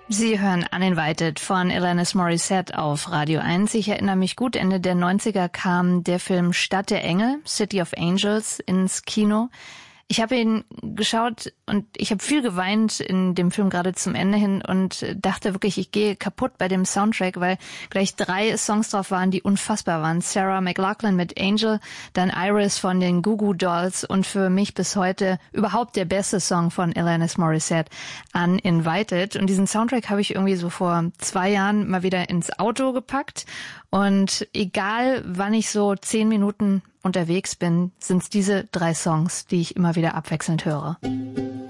Sie hören Uninvited von Alanis Morissette auf Radio 1. Ich erinnere mich gut, Ende der 90er kam der Film Stadt der Engel, City of Angels, ins Kino. Ich habe ihn geschaut und ich habe viel geweint in dem Film gerade zum Ende hin und dachte wirklich, ich gehe kaputt bei dem Soundtrack, weil gleich 3 Songs drauf waren, die unfassbar waren. Sarah McLachlan mit Angel, dann Iris von den Goo Goo Dolls und für mich bis heute überhaupt der beste Song von Alanis Morissette, Uninvited. Und diesen Soundtrack habe ich irgendwie so vor 2 Jahren mal wieder ins Auto gepackt und egal wann ich so 10 Minuten unterwegs bin, sind es diese 3 Songs, die ich immer wieder abwechselnd höre.